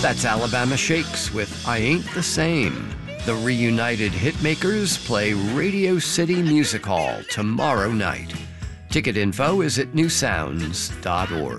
That's Alabama Shakes with I Ain't the Same. The reunited Hitmakers play Radio City Music Hall tomorrow night. Ticket info is at newsounds.org.